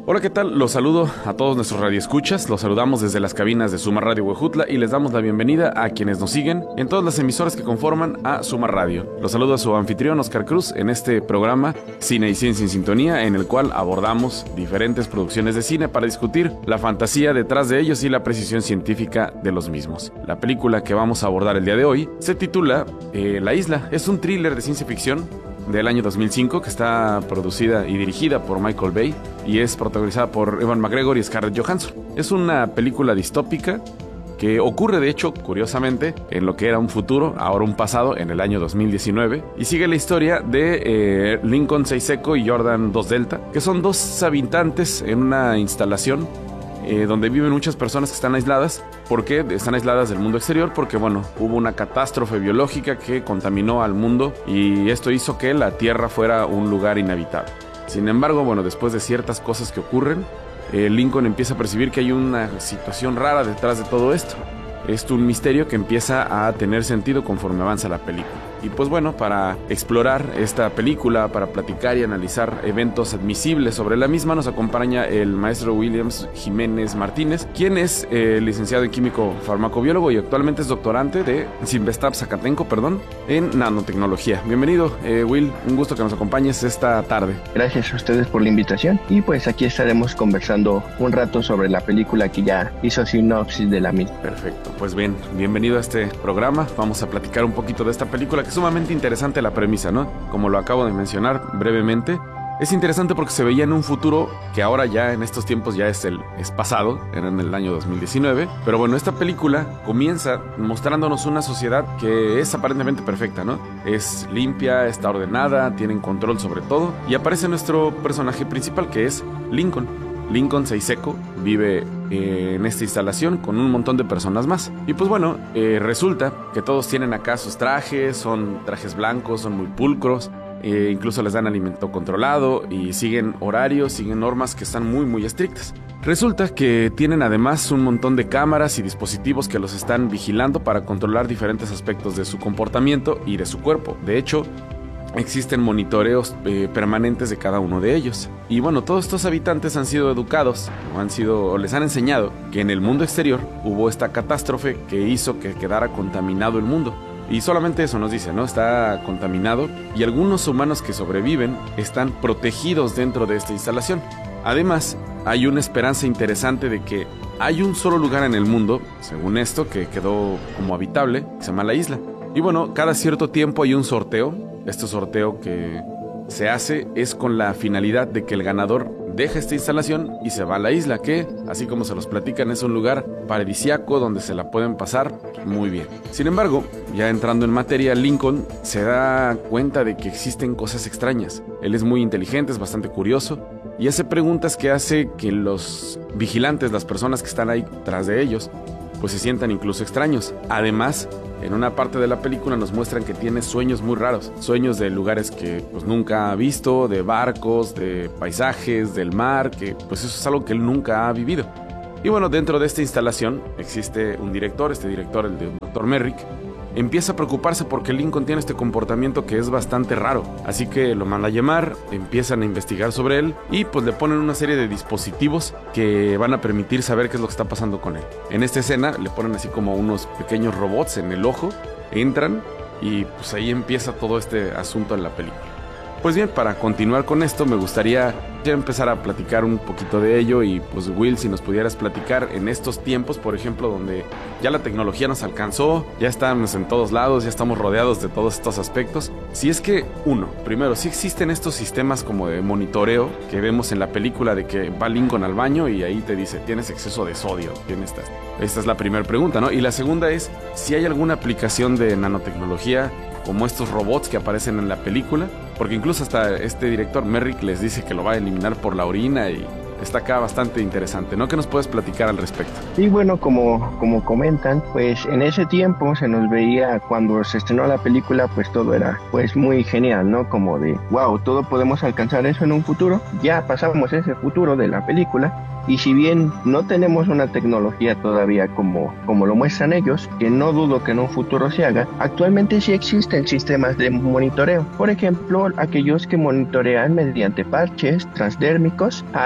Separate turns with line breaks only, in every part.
Hola, ¿qué tal? Los saludo a todos nuestros radioescuchas, los saludamos desde las cabinas de Suma Radio Huejutla y les damos la bienvenida a quienes nos siguen en todas las emisoras que conforman a Suma Radio. Los saludo a su anfitrión Oscar Cruz en este programa Cine y Ciencia en Sintonía, en el cual abordamos diferentes producciones de cine para discutir la fantasía detrás de ellos y la precisión científica de los mismos. La película que vamos a abordar el día de hoy se titula La Isla. Es un thriller de ciencia ficción del año 2005 que está producida y dirigida por Michael Bay y es protagonizada por Ewan McGregor y Scarlett Johansson. Es una película distópica que ocurre, de hecho, curiosamente, en lo que era un futuro, ahora un pasado, en el año 2019, y sigue la historia de Lincoln 6 Seco y Jordan 2 Delta, que son dos habitantes en una instalación donde viven muchas personas que están aisladas. ¿Por qué? Están aisladas del mundo exterior porque, bueno, hubo una catástrofe biológica que contaminó al mundo y esto hizo que la Tierra fuera un lugar inhabitable. Sin embargo, bueno, después de ciertas cosas que ocurren, Lincoln empieza a percibir que hay una situación rara detrás de todo esto. Es un misterio que empieza a tener sentido conforme avanza la película. Y pues bueno, para explorar esta película, para platicar y analizar eventos admisibles sobre la misma, nos acompaña el maestro Williams Jiménez Martínez, quien es licenciado en químico farmacobiólogo y actualmente es doctorante de Cinvestav Zacatenco, en nanotecnología. Bienvenido, Will, un gusto que nos acompañes esta tarde.
Gracias a ustedes por la invitación y pues aquí estaremos conversando un rato sobre la película que ya hizo sinopsis de la misma.
Perfecto, pues bien, bienvenido a este programa. Vamos a platicar un poquito de esta película que es sumamente interesante la premisa, ¿no? Como lo acabo de mencionar brevemente, es interesante porque se veía en un futuro que ahora ya en estos tiempos ya es pasado, en el año 2019. Pero bueno, esta película comienza mostrándonos una sociedad que es aparentemente perfecta, ¿no? Es limpia, está ordenada, tienen control sobre todo. Y aparece nuestro personaje principal que es Lincoln. Lincoln 6 Seco vive en esta instalación con un montón de personas más. Y pues bueno, resulta que todos tienen acá sus trajes, son trajes blancos, son muy pulcros, incluso les dan alimento controlado y siguen horarios, siguen normas que están muy muy estrictas. Resulta que tienen además un montón de cámaras y dispositivos que los están vigilando para controlar diferentes aspectos de su comportamiento y de su cuerpo. De hecho, existen monitoreos permanentes de cada uno de ellos. Y bueno, todos estos habitantes han sido educados o les han enseñado que en el mundo exterior hubo esta catástrofe que hizo que quedara contaminado el mundo. Y solamente eso nos dice, ¿no? Está contaminado y algunos humanos que sobreviven están protegidos dentro de esta instalación. Además, hay una esperanza interesante de que hay un solo lugar en el mundo, según esto, que quedó como habitable, que se llama la isla. Y bueno, cada cierto tiempo hay un sorteo. Este sorteo que se hace es con la finalidad de que el ganador deje esta instalación y se va a la isla, que, así como se los platican, es un lugar paradisíaco donde se la pueden pasar muy bien. Sin embargo, ya entrando en materia, Lincoln se da cuenta de que existen cosas extrañas. Él es muy inteligente, es bastante curioso y hace preguntas que hace que los vigilantes, las personas que están ahí tras de ellos, pues se sientan incluso extraños. Además, en una parte de la película nos muestran que tiene sueños muy raros, sueños de lugares que pues nunca ha visto, de barcos, de paisajes, del mar, que pues eso es algo que él nunca ha vivido. Y bueno, dentro de esta instalación existe un director, este director, el de Dr. Merrick, empieza a preocuparse porque Lincoln tiene este comportamiento que es bastante raro. Así que lo manda a llamar, empiezan a investigar sobre él y pues le ponen una serie de dispositivos que van a permitir saber qué es lo que está pasando con él. En esta escena le ponen así como unos pequeños robots en el ojo, entran y pues ahí empieza todo este asunto en la película. Pues bien, para continuar con esto me gustaría ya empezar a platicar un poquito de ello y pues Will, si nos pudieras platicar en estos tiempos, por ejemplo, donde ya la tecnología nos alcanzó, ya estamos en todos lados, ya estamos rodeados de todos estos aspectos. Si es que, primero, si existen estos sistemas como de monitoreo que vemos en la película de que va Lincoln al baño y ahí te dice, tienes exceso de sodio, tienes esta es la primera pregunta, ¿no? Y la segunda es, si hay alguna aplicación de nanotecnología como estos robots que aparecen en la película, porque incluso hasta este director Merrick les dice que lo va a eliminar por la orina y está acá bastante interesante, ¿no? ¿Qué nos puedes platicar al respecto?
Y bueno, como comentan, pues en ese tiempo se nos veía, cuando se estrenó la película, pues todo era pues muy genial, ¿no? Como de, wow, todo podemos alcanzar eso en un futuro. Ya pasamos ese futuro de la película. Y si bien no tenemos una tecnología todavía como lo muestran ellos, que no dudo que en un futuro se haga, actualmente sí existen sistemas de monitoreo. Por ejemplo, aquellos que monitorean mediante parches transdérmicos a las personas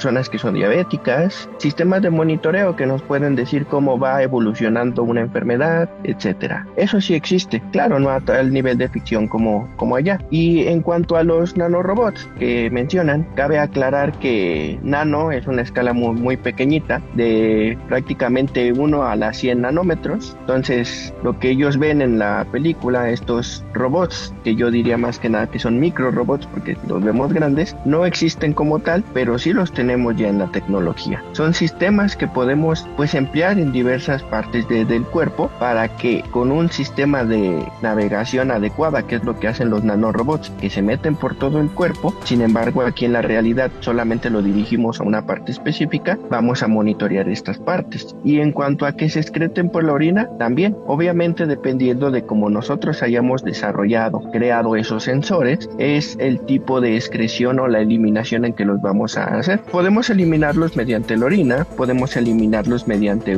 personas que son diabéticas, sistemas de monitoreo que nos pueden decir cómo va evolucionando una enfermedad, etcétera. Eso sí existe, claro, no a tal nivel de ficción como allá. Y en cuanto a los nanorobots que mencionan, cabe aclarar que nano es una escala muy pequeñita, de prácticamente 1 a la 100 nanómetros. Entonces, lo que ellos ven en la película, estos robots, que yo diría más que nada que son micro robots porque los vemos grandes, no existen como tal, pero sí los tenemos ya en la tecnología. Son sistemas que podemos pues emplear en diversas partes del cuerpo para que con un sistema de navegación adecuada, que es lo que hacen los nanorobots, que se meten por todo el cuerpo. Sin embargo, aquí en la realidad solamente lo dirigimos a una parte específica, vamos a monitorear estas partes. Y en cuanto a que se excreten por la orina, también, obviamente dependiendo de cómo nosotros hayamos desarrollado, creado esos sensores, es el tipo de excreción o la eliminación en que los vamos a hacer. Podemos eliminarlos mediante la orina, podemos eliminarlos mediante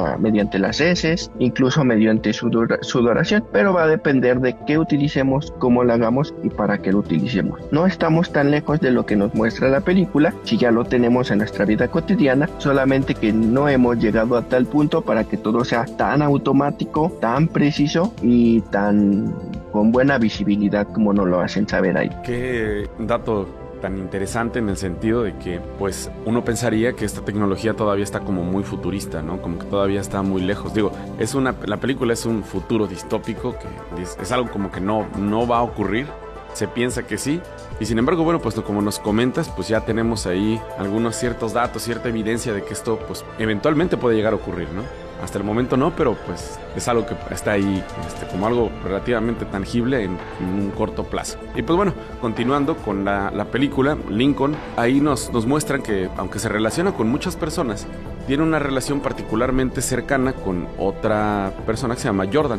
las heces, incluso mediante sudoración, pero va a depender de qué utilicemos, cómo lo hagamos y para qué lo utilicemos. No estamos tan lejos de lo que nos muestra la película, si ya lo tenemos en nuestra vida cotidiana, solamente que no hemos llegado a tal punto para que todo sea tan automático, tan preciso y tan con buena visibilidad como nos lo hacen saber ahí.
Qué dato tan interesante en el sentido de que pues uno pensaría que esta tecnología todavía está como muy futurista, ¿no? Como que todavía está muy lejos. Digo, la película es un futuro distópico que es algo como que no va a ocurrir. Se piensa que sí, y sin embargo, bueno, pues como nos comentas, pues ya tenemos ahí algunos ciertos datos, cierta evidencia de que esto pues eventualmente puede llegar a ocurrir, ¿no? Hasta el momento no, pero pues es algo que está ahí como algo relativamente tangible en un corto plazo. Y pues bueno, continuando con la película, Lincoln, ahí nos muestran que aunque se relaciona con muchas personas, tiene una relación particularmente cercana con otra persona que se llama Jordan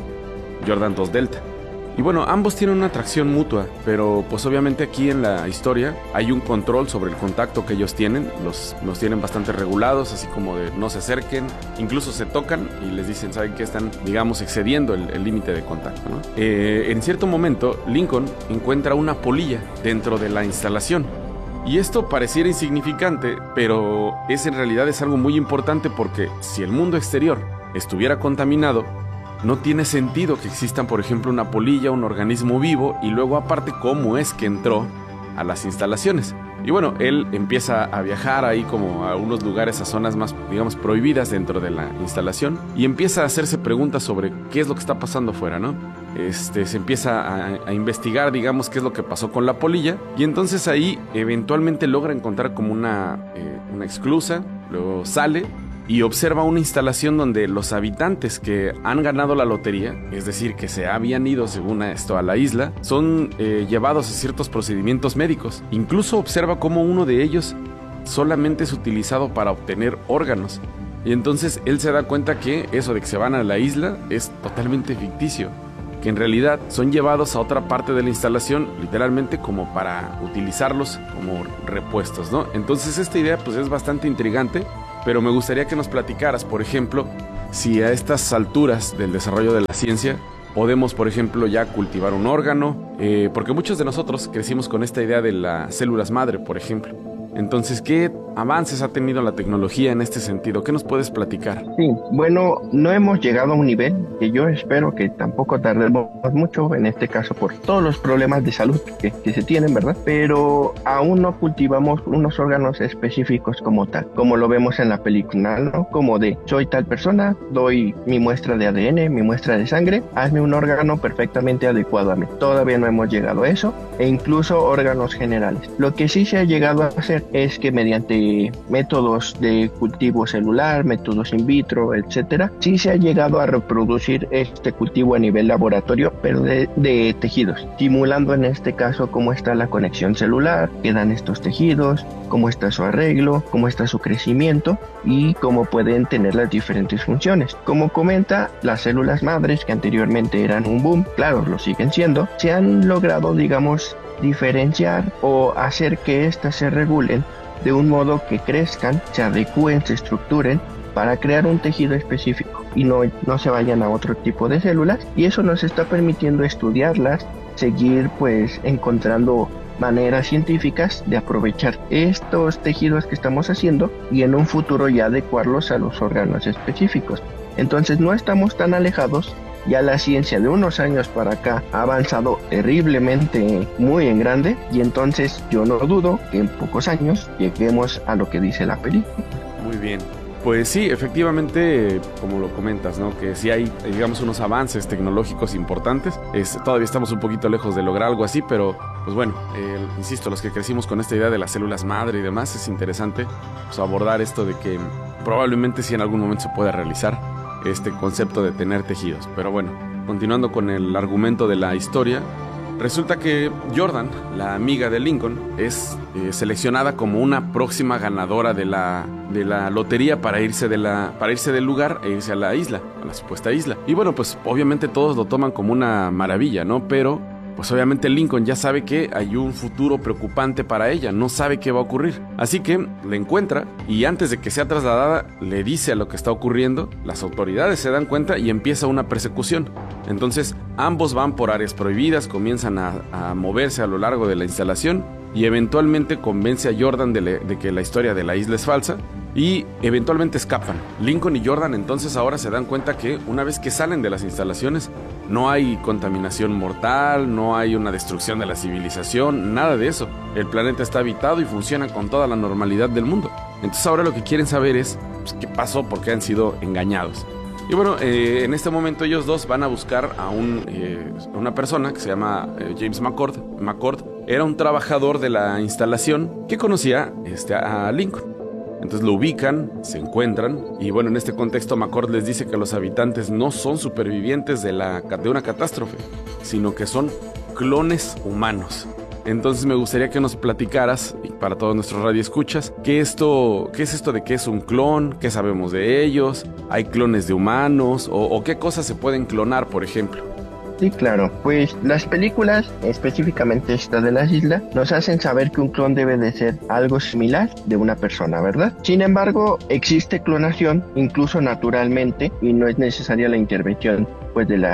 2 Delta. Y bueno, ambos tienen una atracción mutua, pero pues obviamente aquí en la historia hay un control sobre el contacto que ellos tienen, los tienen bastante regulados, así como de no se acerquen, incluso se tocan y les dicen, ¿saben qué? Están, digamos, excediendo el límite de contacto, ¿no? En cierto momento, Lincoln encuentra una polilla dentro de la instalación. Y esto pareciera insignificante, pero en realidad es algo muy importante porque si el mundo exterior estuviera contaminado, no tiene sentido que existan, por ejemplo, una polilla, un organismo vivo, y luego aparte cómo es que entró a las instalaciones. Y bueno, él empieza a viajar ahí como a unos lugares, a zonas más, digamos, prohibidas dentro de la instalación, y empieza a hacerse preguntas sobre qué es lo que está pasando afuera, ¿no? Se empieza a investigar, digamos, qué es lo que pasó con la polilla, y entonces ahí eventualmente logra encontrar como una esclusa, luego sale y observa una instalación donde los habitantes que han ganado la lotería, es decir, que se habían ido según esto a la isla, son llevados a ciertos procedimientos médicos. Incluso observa cómo uno de ellos solamente es utilizado para obtener órganos. Y entonces él se da cuenta que eso de que se van a la isla es totalmente ficticio, que en realidad son llevados a otra parte de la instalación literalmente como para utilizarlos como repuestos, ¿no? Entonces esta idea pues es bastante intrigante, pero me gustaría que nos platicaras, por ejemplo, si a estas alturas del desarrollo de la ciencia podemos, por ejemplo, ya cultivar un órgano, porque muchos de nosotros crecimos con esta idea de las células madre, por ejemplo. Entonces, ¿qué avances ha tenido la tecnología en este sentido? ¿Qué nos puedes platicar?
Sí, bueno, no hemos llegado a un nivel que yo espero que tampoco tardemos mucho, en este caso por todos los problemas de salud que se tienen, ¿verdad? Pero aún no cultivamos unos órganos específicos como tal, como lo vemos en la película, ¿no? Como de, soy tal persona, doy mi muestra de ADN, mi muestra de sangre, hazme un órgano perfectamente adecuado a mí. Todavía no hemos llegado a eso, e incluso órganos generales. Lo que sí se ha llegado a hacer es que mediante métodos de cultivo celular, métodos in vitro, etcétera, sí se ha llegado a reproducir este cultivo a nivel laboratorio, pero de tejidos, simulando en este caso cómo está la conexión celular, qué dan estos tejidos, cómo está su arreglo, cómo está su crecimiento y cómo pueden tener las diferentes funciones. Como comenta, las células madres que anteriormente eran un boom, claro, lo siguen siendo, se han logrado, digamos, diferenciar o hacer que éstas se regulen de un modo que crezcan, se adecúen, se estructuren para crear un tejido específico y no se vayan a otro tipo de células, y eso nos está permitiendo estudiarlas, seguir pues encontrando maneras científicas de aprovechar estos tejidos que estamos haciendo y en un futuro ya adecuarlos a los órganos específicos. Entonces no estamos tan alejados. Ya la ciencia de unos años para acá ha avanzado terriblemente muy en grande, y entonces yo no dudo que en pocos años lleguemos a lo que dice la película.
Muy bien. Pues sí, efectivamente, como lo comentas, ¿no? Que sí hay, digamos, unos avances tecnológicos importantes. Todavía estamos un poquito lejos de lograr algo así, pero pues bueno, insisto, los que crecimos con esta idea de las células madre y demás, es interesante pues, abordar esto de que probablemente sí en algún momento se pueda realizar este concepto de tener tejidos. Pero bueno, continuando con el argumento de la historia, resulta que Jordan, la amiga de Lincoln, es seleccionada como una próxima ganadora de la lotería para irse del lugar e irse a la isla, a la supuesta isla. Y bueno, pues obviamente todos lo toman como una maravilla, ¿no? Pero pues obviamente Lincoln ya sabe que hay un futuro preocupante para ella, no sabe qué va a ocurrir. Así que la encuentra y antes de que sea trasladada le dice lo que está ocurriendo, las autoridades se dan cuenta y empieza una persecución. Entonces ambos van por áreas prohibidas, comienzan a moverse a lo largo de la instalación y eventualmente convence a Jordan de que la historia de la isla es falsa y eventualmente escapan. Lincoln y Jordan entonces ahora se dan cuenta que una vez que salen de las instalaciones no hay contaminación mortal, no hay una destrucción de la civilización, nada de eso. El planeta está habitado y funciona con toda la normalidad del mundo. Entonces ahora lo que quieren saber es pues, qué pasó, por qué han sido engañados. Y bueno, en este momento ellos dos van a buscar a una persona que se llama James McCord. McCord era un trabajador de la instalación que conocía a Lincoln. Entonces lo ubican, se encuentran y bueno, en este contexto McCord les dice que los habitantes no son supervivientes de una catástrofe, sino que son clones humanos. Entonces me gustaría que nos platicaras, y para todos nuestros radioescuchas, ¿qué es esto de qué es un clon? ¿Qué sabemos de ellos? ¿Hay clones de humanos? ¿O qué cosas se pueden clonar, por ejemplo?
Sí, claro, pues las películas, específicamente esta de las islas, nos hacen saber que un clon debe de ser algo similar de una persona, ¿verdad? Sin embargo, existe clonación, incluso naturalmente, y no es necesaria la intervención pues de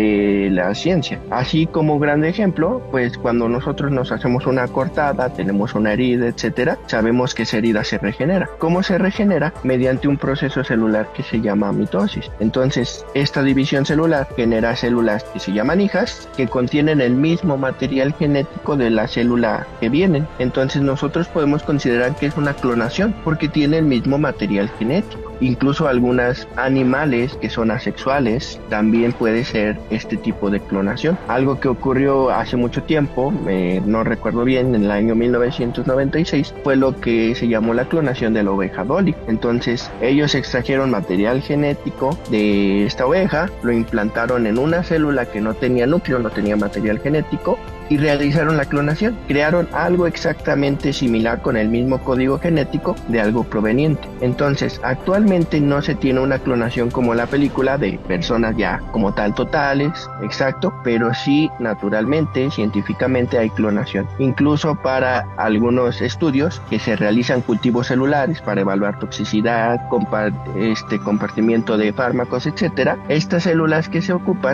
la ciencia. Así como gran ejemplo, pues cuando nosotros nos hacemos una cortada, tenemos una herida, etcétera, sabemos que esa herida se regenera. ¿Cómo se regenera? Mediante un proceso celular que se llama mitosis. Entonces, esta división celular genera células que se llaman hijas, que contienen el mismo material genético de la célula que vienen. Entonces nosotros podemos considerar que es una clonación, porque tiene el mismo material genético. Incluso algunos animales que son asexuales también puede ser este tipo de clonación. Algo que ocurrió hace mucho tiempo, no recuerdo bien, en el año 1996, fue lo que se llamó la clonación de la oveja Dolly. Entonces ellos extrajeron material genético de esta oveja, lo implantaron en una célula que no tenía núcleo, no tenía material genético, y realizaron la clonación. Crearon algo exactamente similar con el mismo código genético de algo proveniente. Entonces, actualmente no se tiene una clonación como la película de personas ya como tal totales, exacto, pero sí naturalmente, científicamente hay clonación. Incluso para algunos estudios que se realizan cultivos celulares para evaluar toxicidad, compartimiento de fármacos, etcétera, estas células que se ocupan